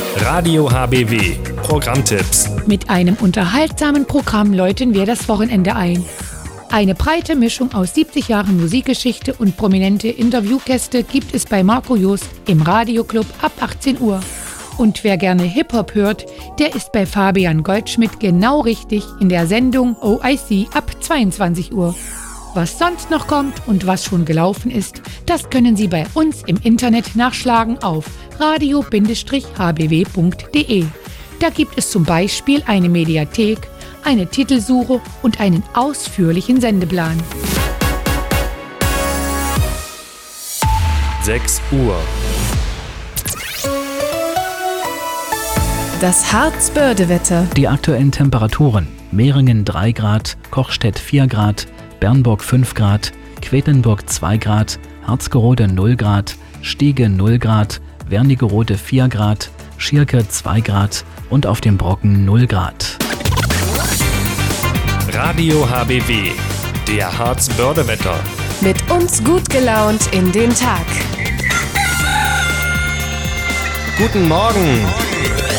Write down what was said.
Radio HBW, Programmtipps. Mit einem unterhaltsamen Programm läuten wir das Wochenende ein. Eine breite Mischung aus 70 Jahren Musikgeschichte und prominente Interviewgäste gibt es bei Marco Jost im Radioclub ab 18 Uhr. Und wer gerne Hip-Hop hört, der ist bei Fabian Goldschmidt genau richtig in der Sendung OIC ab 22 Uhr. Was sonst noch kommt und was schon gelaufen ist, das können Sie bei uns im Internet nachschlagen auf radio-hbw.de. Da gibt es zum Beispiel eine Mediathek, eine Titelsuche und einen ausführlichen Sendeplan. 6 Uhr. Das Harz-Börde-Wetter. Die aktuellen Temperaturen: Mehringen 3 Grad, Kochstedt 4 Grad, Bernburg 5 Grad, Quedlinburg 2 Grad, Harzgerode 0 Grad, Stiege 0 Grad, Wernigerode 4 Grad, Schierke 2 Grad und auf dem Brocken 0 Grad. Radio HBW, der Harz-Börde-Wetter. Mit uns gut gelaunt in den Tag. Guten Morgen!